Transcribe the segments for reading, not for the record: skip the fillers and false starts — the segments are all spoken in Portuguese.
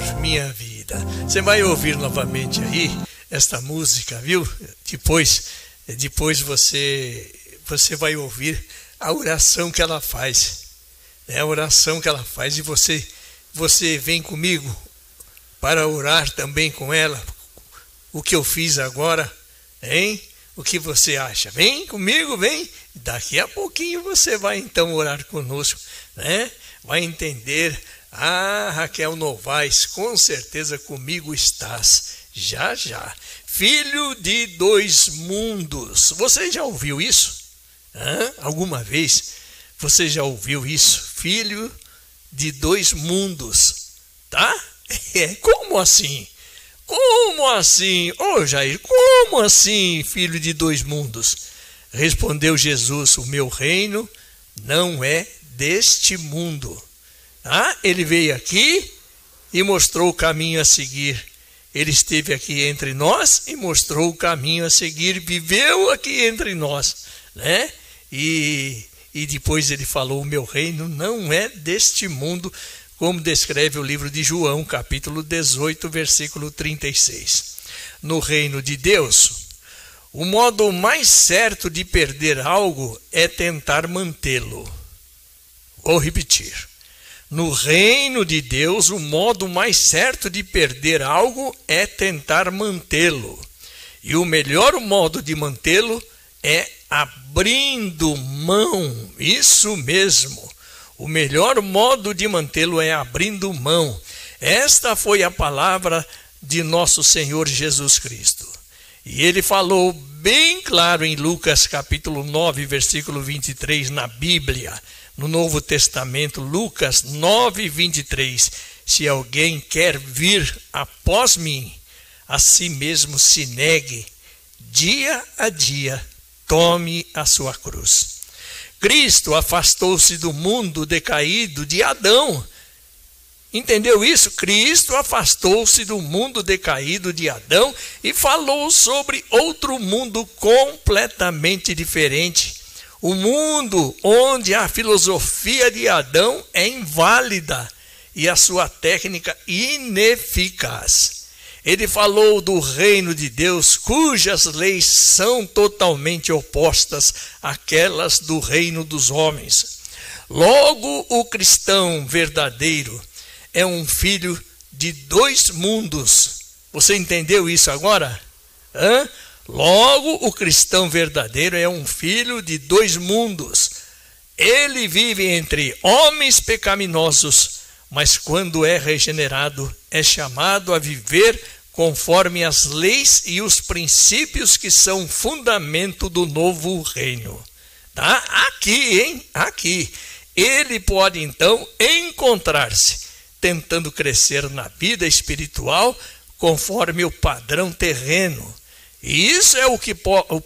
minha vida. Você vai ouvir novamente aí esta música, viu? Depois você vai ouvir a oração que ela faz. É a oração que ela faz e você vem comigo para orar também com ela. O que eu fiz agora, hein? O que você acha? Vem comigo, vem. Daqui a pouquinho você vai então orar conosco, né? Vai entender. Ah, Raquel Novaes, com certeza comigo estás. Já, já. Filho de dois mundos. Você já ouviu isso? Alguma vez você já ouviu isso? Filho de dois mundos. Tá? Como assim? Como assim? Ô Jair, como assim, filho de dois mundos? Respondeu Jesus: o meu reino não é deste mundo. Ele veio aqui e mostrou o caminho a seguir. Ele esteve aqui entre nós e mostrou o caminho a seguir, viveu aqui entre nós, né? E depois ele falou: o meu reino não é deste mundo, como descreve o livro de João, capítulo 18, versículo 36. No reino de Deus, o modo mais certo de perder algo é tentar mantê-lo. Vou repetir. No reino de Deus, o modo mais certo de perder algo é tentar mantê-lo. E o melhor modo de mantê-lo é abrindo mão. Isso mesmo. O melhor modo de mantê-lo é abrindo mão. Esta foi a palavra de nosso Senhor Jesus Cristo. E ele falou bem claro em Lucas capítulo 9, versículo 23, na Bíblia, no Novo Testamento, Lucas 9, 23. Se alguém quer vir após mim, a si mesmo se negue, dia a dia, tome a sua cruz. Cristo afastou-se do mundo decaído de Adão. Entendeu isso? Cristo afastou-se do mundo decaído de Adão e falou sobre outro mundo completamente diferente. O mundo onde a filosofia de Adão é inválida e a sua técnica ineficaz. Ele falou do reino de Deus, cujas leis são totalmente opostas àquelas do reino dos homens. Logo, o cristão verdadeiro é um filho de dois mundos. Você entendeu isso agora? Logo, o cristão verdadeiro é um filho de dois mundos. Ele vive entre homens pecaminosos, mas quando é regenerado, é chamado a viver conforme as leis e os princípios que são fundamento do novo reino. Tá? Aqui, hein? Aqui. Ele pode, então, encontrar-se tentando crescer na vida espiritual conforme o padrão terreno. E isso é o que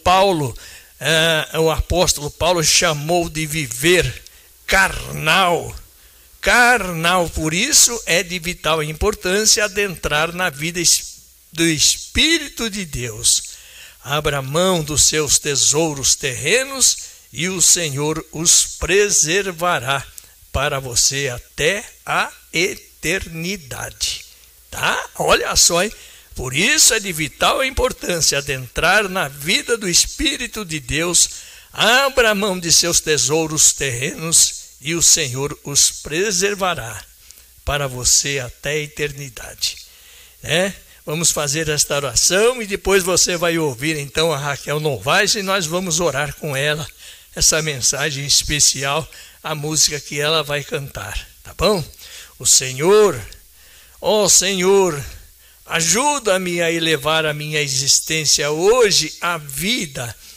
o apóstolo Paulo chamou de viver carnal. Carnal, por isso é de vital importância adentrar na vida do Espírito de Deus. Abra mão dos seus tesouros terrenos e o Senhor os preservará para você até a eternidade. Tá? Olha só, hein? Por isso é de vital importância adentrar na vida do Espírito de Deus. Abra mão de seus tesouros terrenos e o Senhor os preservará para você até a eternidade. Vamos fazer esta oração e depois você vai ouvir então a Raquel Novaes e nós vamos orar com ela essa mensagem especial, a música que ela vai cantar, tá bom? O Senhor, ó Senhor, ajuda-me a elevar a minha existência hoje à vida